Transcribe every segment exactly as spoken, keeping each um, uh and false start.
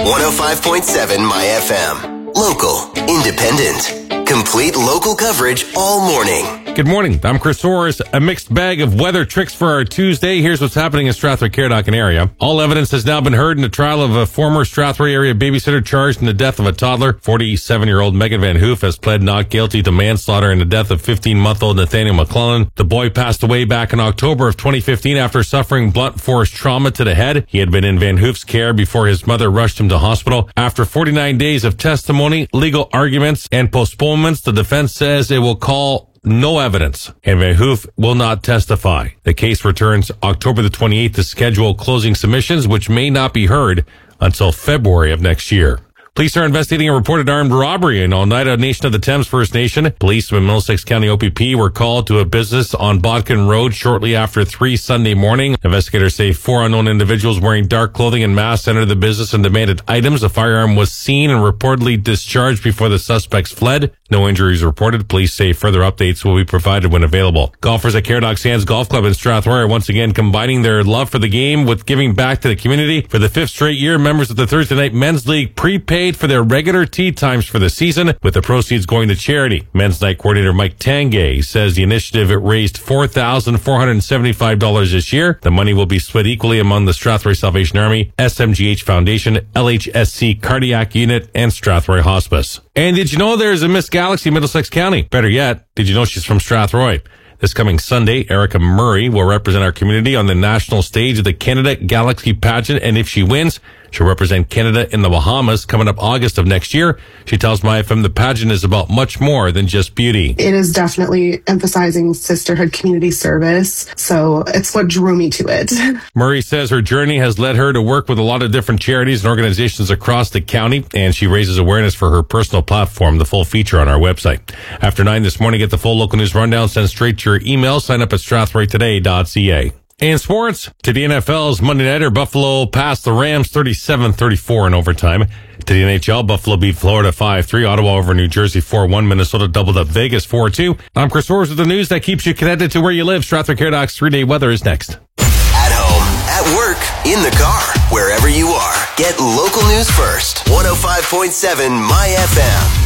one oh five point seven My F M. Local, independent, complete local coverage all morning. Good morning. I'm Chris Orrs. A mixed bag of weather tricks for our Tuesday. Here's what's happening in Strathroy-Caradoc area. All evidence has now been heard in the trial of a former Strathroy area babysitter charged in the death of a toddler. forty-seven-year-old Megan Van Hoof has pled not guilty to manslaughter in the death of fifteen-month-old Nathaniel McClellan. The boy passed away back in October of twenty fifteen after suffering blunt force trauma to the head. He had been in Van Hoof's care before his mother rushed him to hospital. After forty-nine days of testimony, legal arguments, and postponements, the defense says it will call no evidence, and Van Hoof will not testify. The case returns October the twenty-eighth to schedule closing submissions, which may not be heard until February of next year. Police are investigating a reported armed robbery in Oneida Nation of the Thames First Nation. Police from Middlesex County O P P were called to a business on Bodkin Road shortly after three Sunday morning. Investigators say four unknown individuals wearing dark clothing and masks entered the business and demanded items. A firearm was seen and reportedly discharged before the suspects fled. No injuries reported. Police say further updates will be provided when available. Golfers at Caradoc Sands Golf Club in Strathroy are once again combining their love for the game with giving back to the community. For the fifth straight year, members of the Thursday Night Men's League prepaid for their regular tee times for the season, with the proceeds going to charity. Men's Night coordinator Mike Tangay says the initiative raised four thousand four hundred seventy-five dollars this year. The money will be split equally among the Strathroy Salvation Army, S M G H Foundation, L H S C Cardiac Unit, and Strathroy Hospice. And did you know there's a Miss Galaxy in Middlesex County? Better yet, did you know she's from Strathroy? This coming Sunday, Erica Murray will represent our community on the national stage of the Canada Galaxy pageant, and if she wins, she'll represent Canada in the Bahamas coming up August of next year. She tells My F M the pageant is about much more than just beauty. It is definitely emphasizing sisterhood, community service, so it's what drew me to it. Murray says her journey has led her to work with a lot of different charities and organizations across the county, and she raises awareness for her personal platform. The full feature on our website. After nine this morning, get the full local news rundown sent straight to your email. Sign up at strathroy today dot c a. In sports, to the N F L's Monday Nighter, Buffalo passed the Rams thirty-seven thirty-four in overtime. To the N H L, Buffalo beat Florida five three, Ottawa over New Jersey four one, Minnesota doubled up Vegas four two. I'm Chris Orrs with the news that keeps you connected to where you live. Strathroy-Caradoc's three-day weather is next. At home, at work, in the car, wherever you are, get local news first. one oh five point seven My F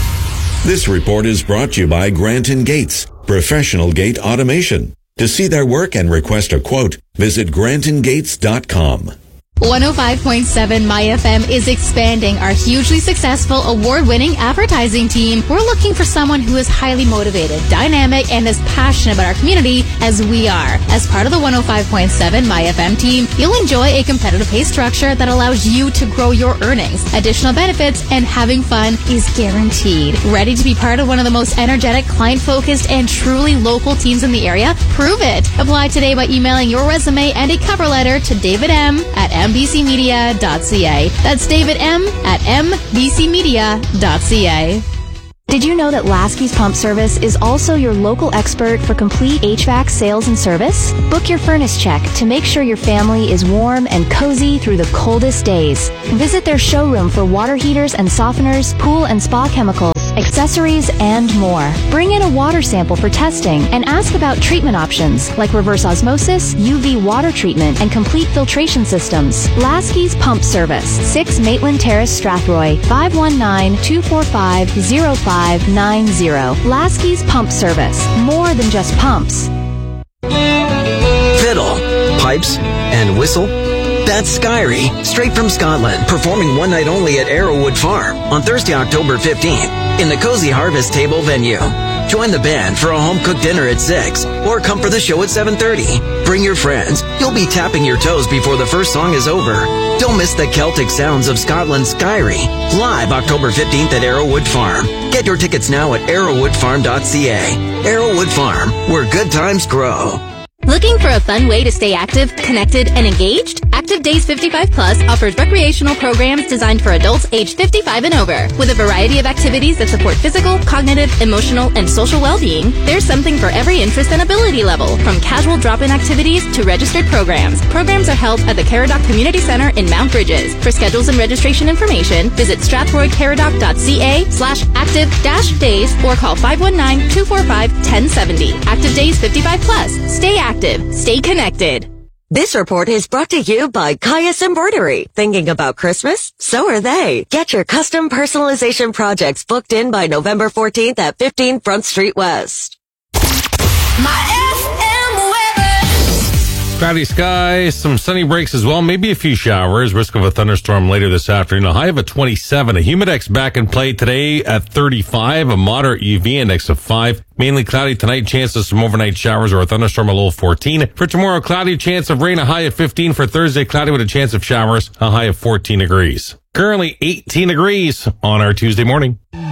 M. This report is brought to you by Grant and Gates, professional gate automation. To see their work and request a quote, visit grant and gates dot com. one oh five point seven My F M is expanding our hugely successful award-winning advertising team. We're looking for someone who is highly motivated, dynamic, and as passionate about our community as we are. As part of the one oh five point seven My F M team, you'll enjoy a competitive pay structure that allows you to grow your earnings. Additional benefits and having fun is guaranteed. Ready to be part of one of the most energetic, client-focused, and truly local teams in the area? Prove it. Apply today by emailing your resume and a cover letter to David M at m b c media dot c a. That's David M at m b c media dot c a. Did you know that Lasky's Pump Service is also your local expert for complete H V A C sales and service? Book your furnace check to make sure your family is warm and cozy through the coldest days. Visit their showroom for water heaters and softeners, pool and spa chemicals, accessories, and more. Bring in a water sample for testing and ask about treatment options like reverse osmosis, U V water treatment, and complete filtration systems. Lasky's Pump Service, six Maitland Terrace, Strathroy, five one nine, two four five, zero five nine zero. Lasky's Pump Service, more than just pumps. Fiddle, pipes, and whistle. That's Skyrie, straight from Scotland, performing one night only at Arrowwood Farm on Thursday, October fifteenth, in the Cozy Harvest Table venue. Join the band for a home-cooked dinner at six, or come for the show at seven thirty. Bring your friends. You'll be tapping your toes before the first song is over. Don't miss the Celtic sounds of Scotland's Skyrie, live October fifteenth at Arrowwood Farm. Get your tickets now at arrowwood farm dot c a. Arrowwood Farm, where good times grow. Looking for a fun way to stay active, connected, and engaged? Active Days fifty-five Plus offers recreational programs designed for adults aged fifty-five and over. With a variety of activities that support physical, cognitive, emotional, and social well-being, there's something for every interest and ability level, from casual drop-in activities to registered programs. Programs are held at the Caradoc Community Center in Mount Bridges. For schedules and registration information, visit strathroy-caradoc dot c a slash active dash days or call five one nine, two four five, one oh seven oh. Active Days fifty-five Plus. Stay active. Stay connected. This report is brought to you by Caius Embroidery. Thinking about Christmas? So are they. Get your custom personalization projects booked in by November fourteenth at fifteen Front Street West. My F M weather. Cloudy skies, some sunny breaks as well, maybe a few showers, risk of a thunderstorm later this afternoon. A high of a twenty-seven, a humidex back in play today at thirty-five, a moderate U V index of five. Mainly cloudy tonight, chances of some overnight showers or a thunderstorm, a low of fourteen. For tomorrow, cloudy, chance of rain, a high of fifteen. For Thursday, cloudy with a chance of showers, a high of fourteen degrees. Currently eighteen degrees on our Tuesday morning.